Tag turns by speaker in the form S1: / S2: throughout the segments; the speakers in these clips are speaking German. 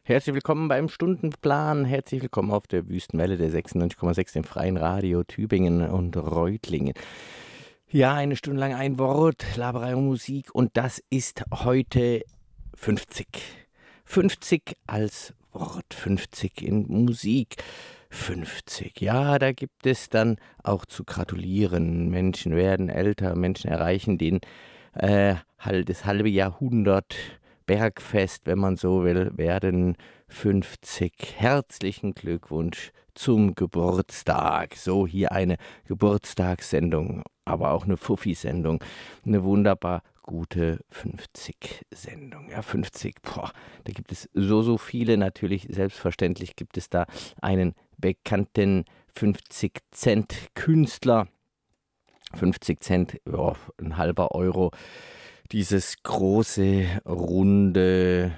S1: Herzlich willkommen beim Stundenplan. Herzlich willkommen auf der Wüstenwelle der 96,6 im freien Radio Tübingen und Reutlingen. Ja, eine Stunde lang ein Wort, Laberei und Musik und das ist heute 50. 50 als Wort, 50 in Musik. 50. Ja, da gibt es dann auch zu gratulieren. Menschen werden älter, Menschen erreichen halt das halbe Jahrhundert. Bergfest, wenn man so will, werden 50. Herzlichen Glückwunsch zum Geburtstag. So hier eine Geburtstagssendung, aber auch eine Fuffi-Sendung. Eine wunderbar gute 50-Sendung. Ja, 50, boah, da gibt es so viele. Natürlich, selbstverständlich gibt es da einen bekannten 50-Cent-Künstler. 50 Cent, ja, ein halber Euro. Dieses große, runde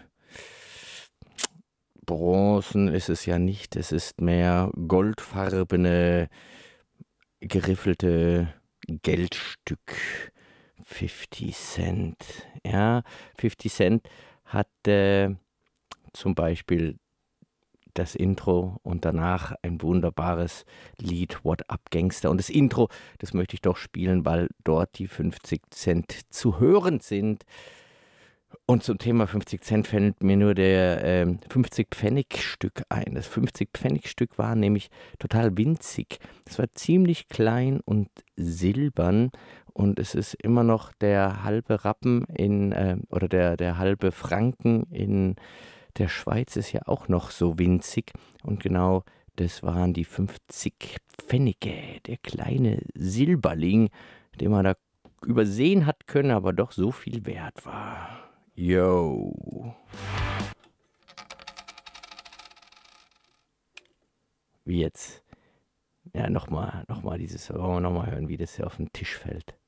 S1: Bronzen ist es ja nicht. Es ist mehr goldfarbene, geriffelte Geldstück. 50 Cent. Ja, 50 Cent hat zum Beispiel das Intro und danach ein wunderbares Lied, What Up Gangster. Und das Intro, das möchte ich doch spielen, weil dort die 50 Cent zu hören sind. Und zum Thema 50 Cent fällt mir nur der 50-Pfennig-Stück ein. Das 50-Pfennig-Stück war nämlich total winzig. Es war ziemlich klein und silbern und es ist immer noch der halbe Rappen oder der halbe Franken in der Schweiz ist ja auch noch so winzig und genau das waren die 50 Pfennige, der kleine Silberling, den man da übersehen hat können, aber doch so viel wert war. Yo. Wie jetzt? Ja, nochmal dieses, wollen wir nochmal hören, wie das hier auf den Tisch fällt.